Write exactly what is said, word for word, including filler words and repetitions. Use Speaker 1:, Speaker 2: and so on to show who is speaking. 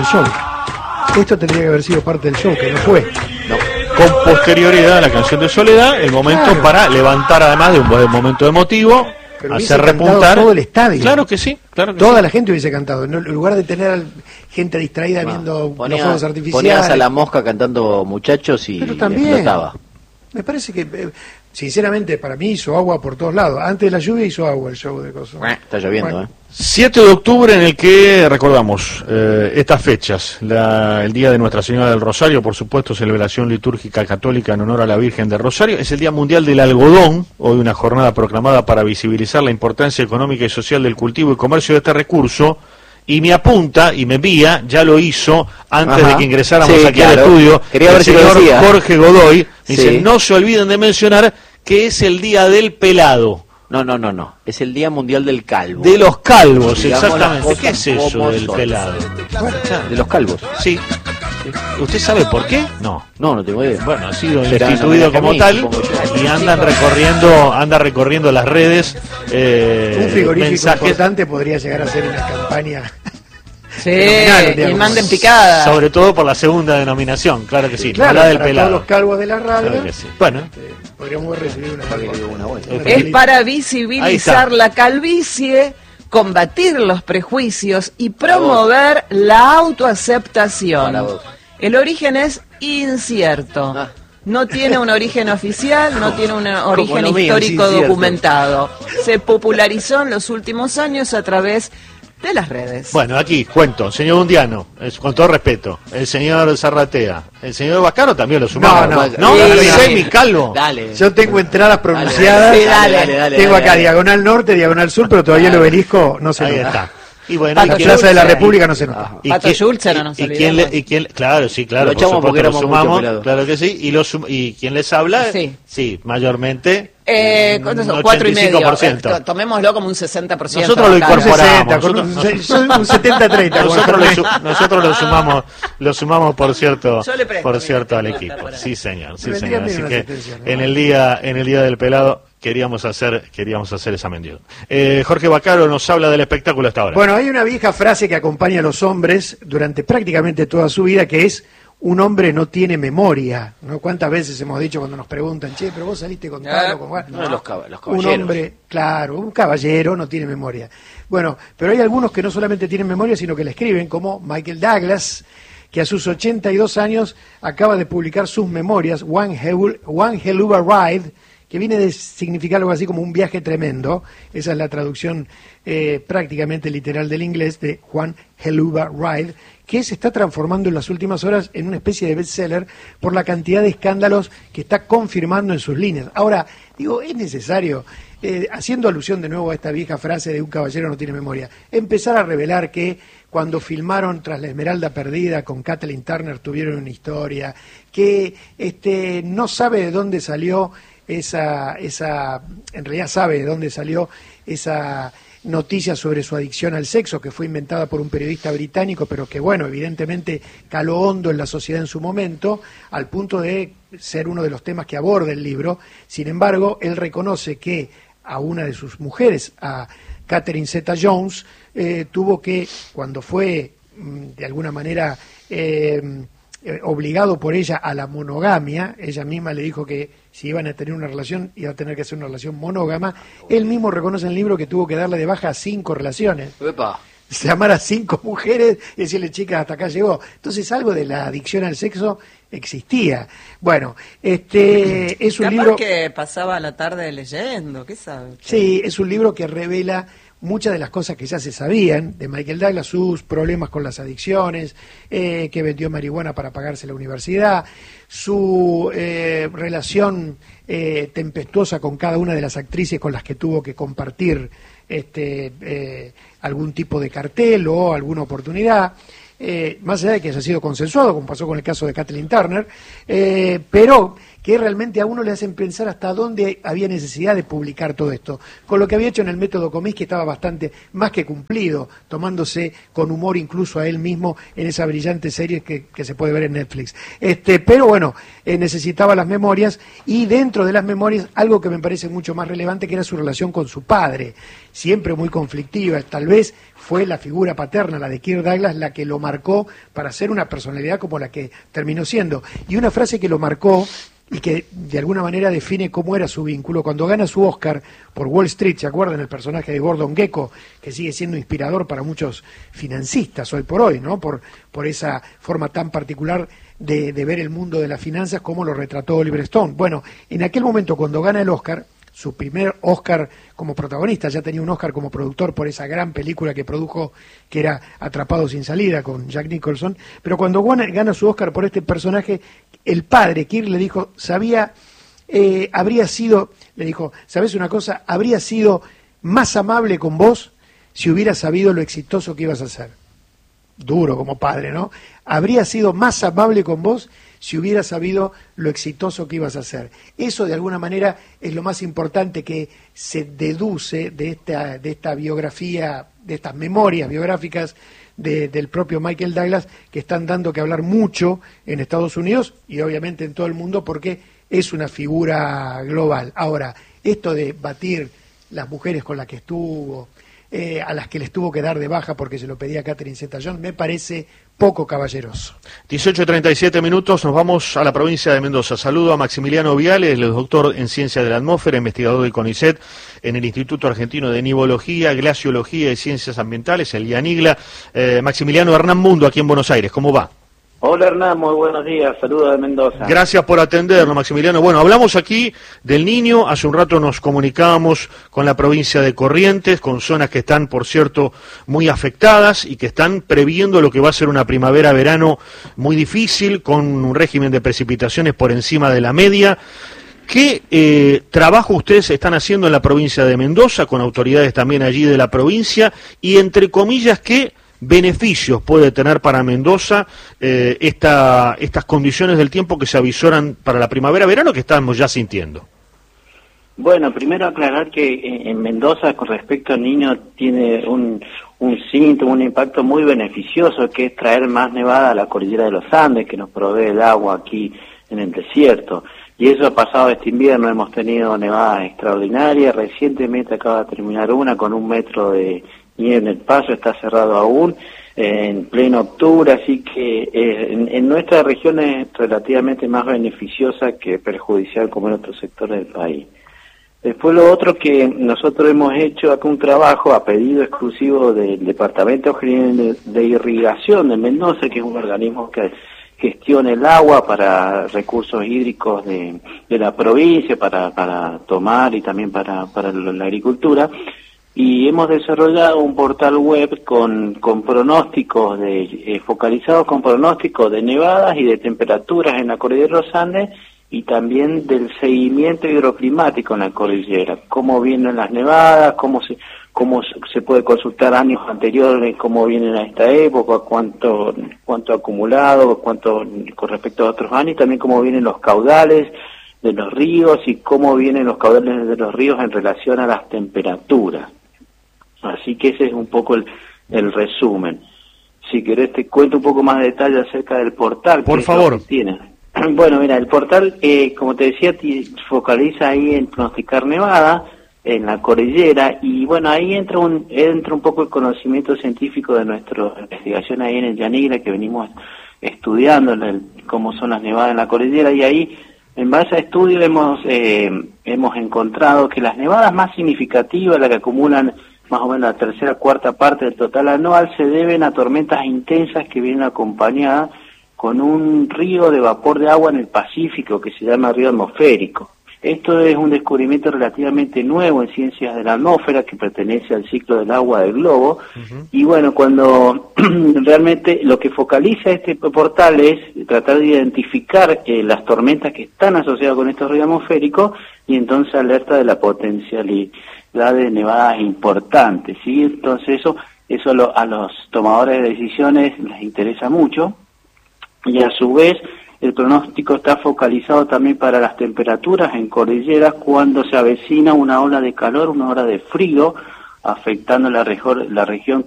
Speaker 1: del show. Esto tendría que haber sido parte del show, que no fue.
Speaker 2: No. Con posterioridad a la canción de Soledad, el momento claro. para levantar, además de un buen momento emotivo,
Speaker 1: pero
Speaker 2: hacer repuntar
Speaker 1: todo el estadio.
Speaker 2: Claro que sí, claro que
Speaker 1: Toda
Speaker 2: sí.
Speaker 1: la gente hubiese cantado, en lugar de tener gente distraída no, viendo
Speaker 3: ponía,
Speaker 1: los fuegos artificiales.
Speaker 3: Ponías a La Mosca cantando Muchachos y
Speaker 1: pero también,
Speaker 3: explotaba.
Speaker 1: Me parece que, eh, sinceramente, para mí hizo agua por todos lados. Antes de la lluvia hizo agua el show de cosas.
Speaker 3: Está lloviendo, bueno. ¿eh?
Speaker 2: siete de octubre, en el que recordamos eh, estas fechas, la, el Día de Nuestra Señora del Rosario, por supuesto, celebración litúrgica católica en honor a la Virgen del Rosario. Es el Día Mundial del Algodón, hoy una jornada proclamada para visibilizar la importancia económica y social del cultivo y comercio de este recurso. Y me apunta y me envía, ya lo hizo antes Ajá. de que ingresáramos
Speaker 3: sí,
Speaker 2: aquí
Speaker 3: claro.
Speaker 2: al estudio,
Speaker 3: Quería
Speaker 2: el
Speaker 3: ver
Speaker 2: señor
Speaker 3: si
Speaker 2: Jorge Godoy. Me
Speaker 3: sí.
Speaker 2: dice, no se olviden de mencionar que es el Día del Pelado.
Speaker 3: No, no, no, no. Es el Día Mundial del Calvo.
Speaker 2: De los calvos,
Speaker 3: Digamos
Speaker 2: exactamente. ¿Qué es eso del
Speaker 3: son.
Speaker 2: pelado?
Speaker 3: Bueno, de los calvos.
Speaker 2: Sí. ¿Usted sabe por qué? No.
Speaker 3: No, no tengo idea.
Speaker 2: Bueno, ha sido
Speaker 3: Será
Speaker 2: instituido como
Speaker 3: mí,
Speaker 2: tal y andan recorriendo, anda recorriendo las redes. Eh,
Speaker 1: Un frigorífico
Speaker 2: mensajes.
Speaker 1: importante podría llegar a ser una campaña.
Speaker 4: Sí, y manden picada.
Speaker 2: Sobre todo por la segunda denominación, claro que sí.
Speaker 1: Claro,
Speaker 2: la del
Speaker 1: para
Speaker 2: pelado.
Speaker 1: todos los calvos de la radio.
Speaker 2: Claro que sí. Bueno,
Speaker 1: este, podríamos recibir una, una,
Speaker 3: buena.
Speaker 1: una
Speaker 4: es para visibilizar la calvicie, combatir los prejuicios y promover la autoaceptación. El origen es incierto.
Speaker 3: Ah.
Speaker 4: No tiene un origen oficial, no tiene un origen
Speaker 3: mío,
Speaker 4: histórico
Speaker 3: sí,
Speaker 4: documentado. Se popularizó en los últimos años a través de las redes.
Speaker 2: Bueno, aquí cuento, señor Undiano, es, con todo respeto, el señor Zarratea, el señor Vascaro también lo sumamos.
Speaker 1: No, no,
Speaker 2: no,
Speaker 1: sí,
Speaker 2: sí,
Speaker 1: dale.
Speaker 2: mi calvo.
Speaker 3: Dale.
Speaker 1: Yo tengo entradas pronunciadas.
Speaker 4: Sí, dale.
Speaker 3: dale, dale,
Speaker 1: Tengo
Speaker 3: dale,
Speaker 1: acá
Speaker 3: dale.
Speaker 1: diagonal norte, diagonal sur, pero todavía
Speaker 3: Dale.
Speaker 1: el obelisco no se
Speaker 2: Ahí
Speaker 1: nota.
Speaker 2: está. Y bueno,
Speaker 4: Pato
Speaker 2: y
Speaker 1: La
Speaker 2: quién-
Speaker 1: Plaza de la
Speaker 4: Schulze.
Speaker 1: República no se nota.
Speaker 2: y
Speaker 4: Pato
Speaker 2: quién-
Speaker 4: Schulze, no nos
Speaker 2: y, y quién le,
Speaker 4: olvidemos.
Speaker 2: y quién, claro, sí, claro,
Speaker 3: Lo
Speaker 2: por
Speaker 3: echamos
Speaker 2: supuesto,
Speaker 3: porque
Speaker 2: lo
Speaker 3: éramos
Speaker 2: sumamos,
Speaker 3: mucho pelado.
Speaker 2: claro que sí, y lo sum- y quién les habla,
Speaker 4: Sí.
Speaker 2: sí, mayormente
Speaker 4: Eh, ¿cuántos son?
Speaker 2: un
Speaker 4: Cuatro y medio.
Speaker 2: ochenta y cinco por ciento.
Speaker 4: Eh, Tomémoslo como un sesenta por ciento.
Speaker 2: Nosotros lo
Speaker 4: acá.
Speaker 2: incorporamos.
Speaker 1: con un
Speaker 2: nosotros-
Speaker 1: sesenta, con un, un setenta treinta.
Speaker 2: Nosotros lo, su- nosotros lo sumamos, lo sumamos por cierto,
Speaker 4: Yo le presto
Speaker 2: por
Speaker 4: mi
Speaker 2: cierto al
Speaker 4: asistencia
Speaker 2: equipo.
Speaker 4: por ahí.
Speaker 2: Sí, señor, sí,
Speaker 1: Me
Speaker 2: señor.
Speaker 1: vendría
Speaker 2: Así
Speaker 1: bien
Speaker 2: que
Speaker 1: una asistencia, ¿no?
Speaker 2: en el día, en el día del pelado queríamos hacer, queríamos hacer esa mendiga. Eh, Jorge Bacaro nos habla del espectáculo hasta ahora.
Speaker 1: Bueno, hay una vieja frase que acompaña a los hombres durante prácticamente toda su vida, que es: un hombre no tiene memoria, ¿no? ¿Cuántas veces hemos dicho cuando nos preguntan, che, pero vos saliste con tal o con cual?
Speaker 3: No, los, cab los
Speaker 1: Un
Speaker 3: caballeros.
Speaker 1: hombre, claro, un caballero no tiene memoria. Bueno, pero hay algunos que no solamente tienen memoria, sino que la escriben, como Michael Douglas, que a sus ochenta y dos años acaba de publicar sus memorias, One Hell, One Hell of a Ride, que viene de significar algo así como un viaje tremendo. Esa es la traducción eh, prácticamente literal del inglés de One Hell of a Ride, que se está transformando en las últimas horas en una especie de bestseller por la cantidad de escándalos que está confirmando en sus líneas. Ahora, digo, es necesario, eh, haciendo alusión de nuevo a esta vieja frase de un caballero no tiene memoria, empezar a revelar que cuando filmaron Tras la Esmeralda Perdida con Kathleen Turner tuvieron una historia, que este no sabe de dónde salió esa, esa, en realidad sabe de dónde salió esa noticia sobre su adicción al sexo, que fue inventada por un periodista británico, pero que, bueno, evidentemente caló hondo en la sociedad en su momento, al punto de ser uno de los temas que aborda el libro. Sin embargo, él reconoce que a una de sus mujeres, a Catherine Zeta-Jones, eh, tuvo que, cuando fue de alguna manera eh, eh, obligado por ella a la monogamia, ella misma le dijo que si iban a tener una relación, iba a tener que ser una relación monógama. Él mismo reconoce en el libro que tuvo que darle de baja a cinco relaciones.
Speaker 3: Epa.
Speaker 1: Llamar a cinco mujeres y decirle, chicas, hasta acá llegó. Entonces algo de la adicción al sexo existía. Bueno, este es un
Speaker 4: Capaz
Speaker 1: libro...
Speaker 4: que pasaba la tarde leyendo, ¿qué sabe?
Speaker 1: Sí, es un libro que revela muchas de las cosas que ya se sabían de Michael Douglas, sus problemas con las adicciones, eh, que vendió marihuana para pagarse la universidad, su eh, relación eh, tempestuosa con cada una de las actrices con las que tuvo que compartir este, eh, algún tipo de cartel o alguna oportunidad, eh, más allá de que haya sido consensuado, como pasó con el caso de Kathleen Turner, eh, pero que realmente a uno le hacen pensar hasta dónde había necesidad de publicar todo esto. Con lo que había hecho en el método Comiskey estaba bastante más que cumplido, tomándose con humor incluso a él mismo en esa brillante serie que, que se puede ver en Netflix. Este, pero bueno, eh, necesitaba las memorias, y dentro de las memorias algo que me parece mucho más relevante, que era su relación con su padre, siempre muy conflictiva. Tal vez fue la figura paterna, la de Kirk Douglas, la que lo marcó marcó para ser una personalidad como la que terminó siendo. Y una frase que lo marcó y que de alguna manera define cómo era su vínculo, cuando gana su Oscar por Wall Street, ¿se acuerdan? El personaje de Gordon Gekko, que sigue siendo inspirador para muchos financistas hoy por hoy, ¿no? Por, por esa forma tan particular de, de ver el mundo de las finanzas como lo retrató Oliver Stone. Bueno, en aquel momento cuando gana el Oscar, su primer Oscar como protagonista, ya tenía un Oscar como productor por esa gran película que produjo, que era Atrapado sin salida, con Jack Nicholson, pero cuando gana, gana su Oscar por este personaje, el padre, Kirk, le dijo, sabía, eh, habría sido, le dijo, ¿sabes una cosa? Habría sido más amable con vos si hubiera sabido lo exitoso que ibas a ser. Duro como padre, ¿no? Habría sido más amable con vos si hubiera sabido lo exitoso que ibas a ser. Eso, de alguna manera, es lo más importante que se deduce de esta, de esta biografía, de estas memorias biográficas de, del propio Michael Douglas, que están dando que hablar mucho en Estados Unidos y obviamente en todo el mundo, porque es una figura global. Ahora, esto de batir las mujeres con las que estuvo, eh, a las que les tuvo que dar de baja porque se lo pedía Catherine Zeta-Jones, me parece poco caballeroso.
Speaker 2: dieciocho treinta y siete minutos, nos vamos a la provincia de Mendoza. Saludo a Maximiliano Viales, el doctor en Ciencias de la Atmósfera, investigador del CONICET en el Instituto Argentino de Nivología, Glaciología y Ciencias Ambientales, el IANIGLA. Eh, Maximiliano, Hernán Mundo, aquí en Buenos Aires, ¿cómo va?
Speaker 5: Hola Hernán, muy buenos días, saludos de Mendoza.
Speaker 2: Gracias por atendernos, Maximiliano. Bueno, hablamos aquí del Niño, hace un rato nos comunicábamos con la provincia de Corrientes, con zonas que están, por cierto, muy afectadas y que están previendo lo que va a ser una primavera-verano muy difícil, con un régimen de precipitaciones por encima de la media. ¿Qué eh, trabajo ustedes están haciendo en la provincia de Mendoza, con autoridades también allí de la provincia, y entre comillas, qué beneficios puede tener para Mendoza eh, esta, estas condiciones del tiempo que se avisoran para la primavera-verano que estamos ya sintiendo?
Speaker 5: Bueno, primero aclarar que en Mendoza, con respecto al Niño, tiene un, un síntoma, un impacto muy beneficioso, que es traer más nevada a la cordillera de los Andes, que nos provee el agua aquí en el desierto. Y eso ha pasado este invierno, hemos tenido nevadas extraordinarias, recientemente acaba de terminar una con un metro de nieve en el paso, está cerrado aún, eh, en pleno octubre, así que eh, en, en nuestra región es relativamente más beneficiosa que perjudicial como en otros sectores del país. Después lo otro que nosotros hemos hecho acá un trabajo a pedido exclusivo del Departamento General de, de Irrigación de Mendoza, que es un organismo que gestiona el agua para recursos hídricos de, de la provincia, para, para tomar y también para, para la agricultura. Y hemos desarrollado un portal web con, con pronósticos de, eh, focalizados con pronósticos de nevadas y de temperaturas en la cordillera de los Andes y también del seguimiento hidroclimático en la cordillera, cómo vienen las nevadas, cómo se, cómo se puede consultar años anteriores, cómo vienen a esta época, cuánto, cuánto acumulado, cuánto con respecto a otros años, y también cómo vienen los caudales de los ríos y cómo vienen los caudales de los ríos en relación a las temperaturas. Así que ese es un poco el, el resumen. Si querés te cuento un poco más de detalle acerca del portal.
Speaker 2: Por favor.
Speaker 5: Tiene. Bueno, mira, el portal, eh, como te decía, te focaliza ahí en pronosticar nevada en la cordillera y bueno, ahí entra un entra un poco el conocimiento científico de nuestra investigación ahí en el IANIGLA, que venimos estudiando el, cómo son las nevadas en la cordillera, y ahí en base a estudios hemos eh, hemos encontrado que las nevadas más significativas, las que acumulan más o menos la tercera cuarta parte del total anual, se deben a tormentas intensas que vienen acompañadas con un río de vapor de agua en el Pacífico que se llama río atmosférico. Esto es un descubrimiento relativamente nuevo en ciencias de la atmósfera que pertenece al ciclo del agua del globo. Uh-huh. Y bueno, cuando realmente lo que focaliza este portal es tratar de identificar eh, las tormentas que están asociadas con estos ríos atmosféricos y entonces alerta de la potencialidad de nevadas importantes, ¿sí? Entonces eso, eso lo, a los tomadores de decisiones les interesa mucho. Y a su vez el pronóstico está focalizado también para las temperaturas en cordilleras cuando se avecina una ola de calor, una ola de frío, afectando la, región, la región